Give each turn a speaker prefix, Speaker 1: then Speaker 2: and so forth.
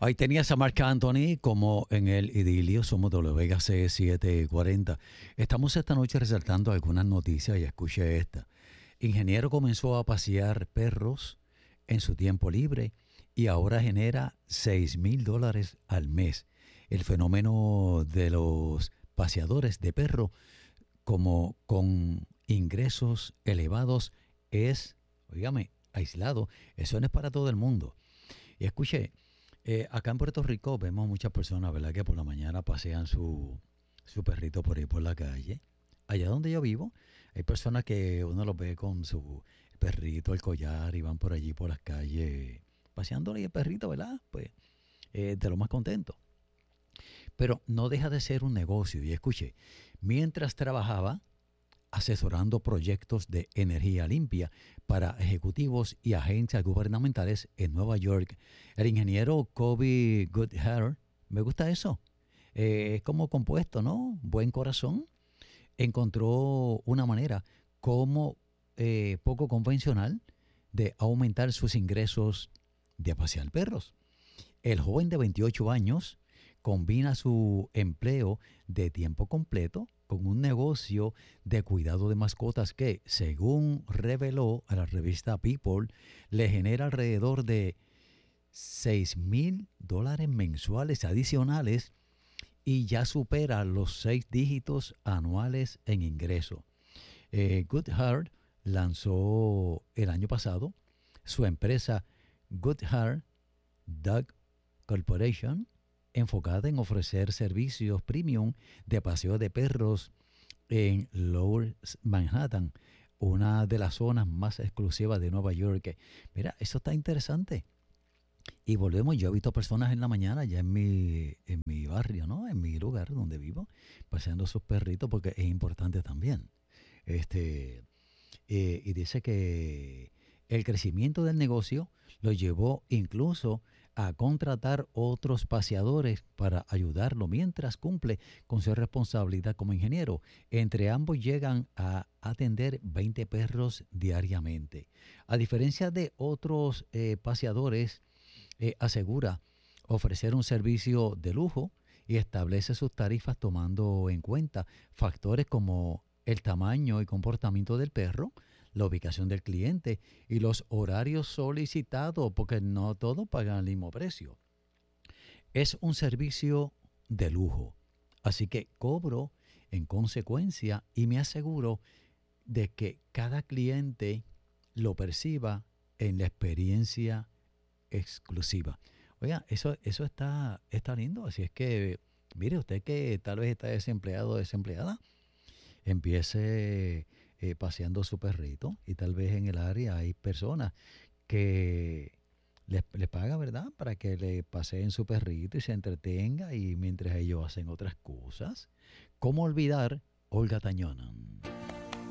Speaker 1: Ahí tenías a Marc Anthony como en el idilio. Somos WC 740. Estamos esta noche resaltando algunas noticias y escuche esta. Ingeniero comenzó a pasear perros en su tiempo libre y ahora genera $6,000 al mes. El fenómeno de los paseadores de perro como con ingresos elevados es, oígame, aislado. Eso no es para todo el mundo. Y escuche, acá en Puerto Rico vemos muchas personas, ¿verdad?, que por la mañana pasean su perrito por ahí por la calle. Allá donde yo vivo, hay personas que uno los ve con su perrito, el collar, y van por allí por las calles paseándole y el perrito, ¿verdad? Pues de lo más contento. Pero no deja de ser un negocio. Y escuche, mientras trabajaba asesorando proyectos de energía limpia para ejecutivos y agencias gubernamentales en Nueva York, el ingeniero Kobe Goodhart, me gusta eso, es como compuesto, ¿no? Buen corazón, encontró una manera como poco convencional de aumentar sus ingresos de pasear perros. El joven de 28 años combina su empleo de tiempo completo con un negocio de cuidado de mascotas que, según reveló a la revista People, le genera alrededor de $6,000 mensuales adicionales y ya supera los 6 dígitos anuales en ingreso. Goodhart lanzó el año pasado su empresa Goodhart Dog Corporation, enfocada en ofrecer servicios premium de paseo de perros en Lower Manhattan, una de las zonas más exclusivas de Nueva York. Mira, eso está interesante. Y volvemos, yo he visto personas en la mañana ya en mi barrio, ¿no? En mi lugar donde vivo, paseando sus perritos porque es importante también. Este, y dice que el crecimiento del negocio lo llevó incluso a contratar otros paseadores para ayudarlo mientras cumple con su responsabilidad como ingeniero. Entre ambos llegan a atender 20 perros diariamente. A diferencia de otros paseadores, asegura ofrecer un servicio de lujo y establece sus tarifas tomando en cuenta factores como el tamaño y comportamiento del perro, la ubicación del cliente y los horarios solicitados, porque no todos pagan el mismo precio. Es un servicio de lujo, así que cobro en consecuencia y me aseguro de que cada cliente lo perciba en la experiencia exclusiva. Oiga, eso está lindo. Así es que, mire, usted que tal vez está desempleado o desempleada, empiece paseando su perrito y tal vez en el área hay personas que les paga, ¿verdad?, para que le paseen su perrito y se entretenga y mientras ellos hacen otras cosas. ¿Cómo olvidar Olga Tañón?